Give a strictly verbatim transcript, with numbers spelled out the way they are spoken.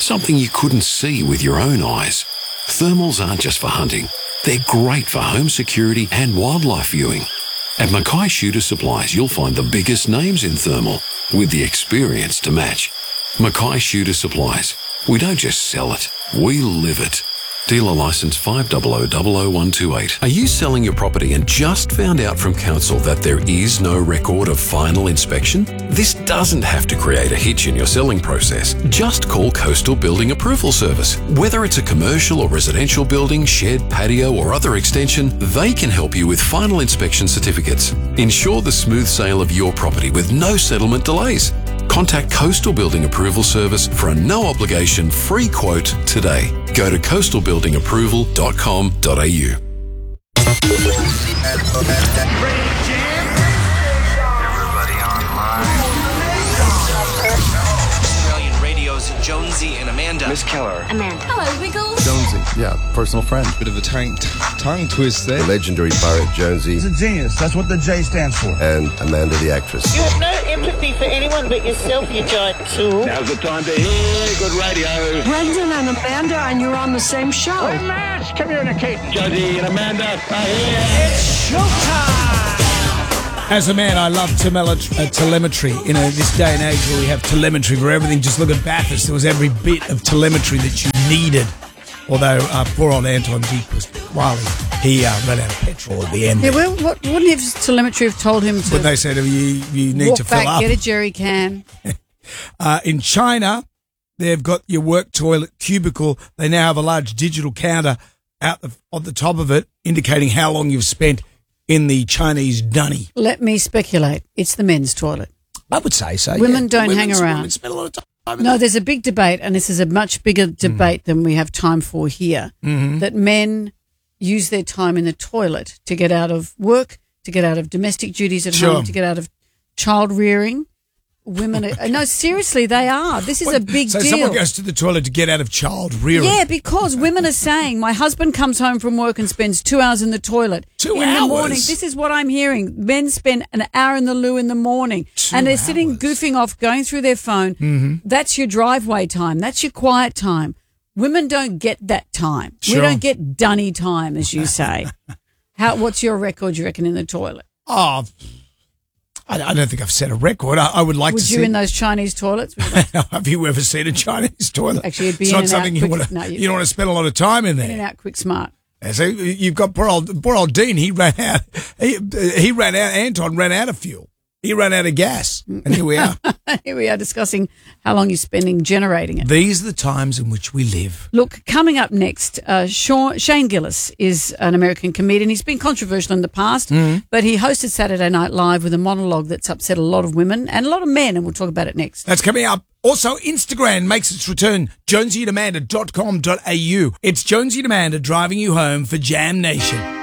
something you couldn't see with your own eyes. Thermals aren't just for hunting. They're great for home security and wildlife viewing. At Mackay Shooter Supplies, you'll find the biggest names in thermal with the experience to match. Mackay Shooter Supplies. We don't just sell it, we live it. Dealer licence five zero zero zero zero one two eight. Are you selling your property and just found out from council that there is no record of final inspection? This doesn't have to create a hitch in your selling process. Just call Coastal Building Approval Service. Whether it's a commercial or residential building, shed, patio or other extension, they can help you with final inspection certificates. Ensure the smooth sale of your property with no settlement delays. Contact Coastal Building Approval Service for a no-obligation free quote today. Go to coastal building approval dot com dot a u. Everybody online. Australian Radio's Jonesy and Amanda. Miss Keller. Amanda. Hello, Wiggles. Jonesy, yeah, personal friend. Bit of a tongue, tongue twist there. The legendary pirate Jonesy. He's a genius. That's what the J stands for. And Amanda the actress. You have no empathy for anyone but yourself, you giant tool. Now's the time to hear good radio. Brendan and Amanda, and you're on the same show. We're mass communicating. Jonesy and Amanda are here. It's showtime! As a man, I love telemет- uh, telemetry. In a, this day and age where we have telemetry for everything, just look at Bathurst. There was every bit of telemetry that you needed. Although uh, poor old Anton Diequist, Wiley, he uh, ran out of petrol at the end. Yeah, well, what, wouldn't his telemetry have told him to? But they said, you, you need walk to fill back, up. Get a jerry can. uh, in China, they've got your work toilet cubicle. They now have a large digital counter out the, on the top of it, indicating how long you've spent in the Chinese dunny. Let me speculate. It's the men's toilet. I would say so. Women yeah. don't Women's, hang around. Women spend a lot of time. No, there's a big debate, and this is a much bigger debate mm. than we have time for here, mm-hmm. that men use their time in the toilet to get out of work, to get out of domestic duties at sure. home, to get out of child rearing. Women are, no, seriously, they are. This is what? a big so deal. So someone goes to the toilet to get out of child rearing? Yeah, because women are saying, my husband comes home from work and spends two hours in the toilet. Two in hours? the morning. This is what I'm hearing. Men spend an hour in the loo in the morning. Two and they're hours. sitting goofing off, going through their phone. Mm-hmm. That's your driveway time. That's your quiet time. Women don't get that time. Sure. We don't get dunny time, as you say. How? What's your record, you reckon, in the toilet? Oh, I, I don't think I've set a record. I, I would like Would to you see. in those Chinese toilets? Have you ever seen a Chinese toilet? Actually, it'd be it's in not and something out you quick. want to. No, you- you don't want to spend a lot of time in In and there. out, quick, smart. Yeah, so you've got poor old, poor old Dean. He ran out. He, he ran out. Anton ran out of fuel. He ran out of gas, and here we are. Here we are discussing how long you're spending generating it. These are the times in which we live. Look, coming up next, uh, Sean, Shane Gillis is an American comedian. He's been controversial in the past, Mm-hmm. but he hosted Saturday Night Live with a monologue that's upset a lot of women and a lot of men, and we'll talk about it next. That's coming up. Also, Instagram makes its return, jonesy and amanda dot com dot a u. It's Jonesy and Amanda driving you home for Jam Nation.